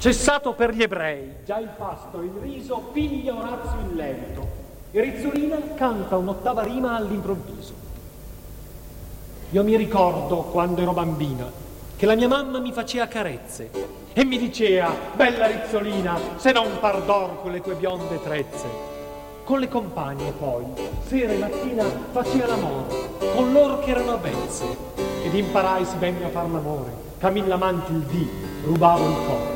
Cessato per gli ebrei, già il pasto e il riso piglia Orazio il levito e Rizzolina canta un'ottava rima all'improvviso. Io mi ricordo, quando ero bambina, che la mia mamma mi faceva carezze e mi diceva: bella Rizzolina, se non pardor con le tue bionde trezze. Con le compagne poi, sera e mattina, faceva l'amore con loro che erano avvezze, ed imparai si bene a far l'amore, che a 1000 amanti il dì rubavo il cuore.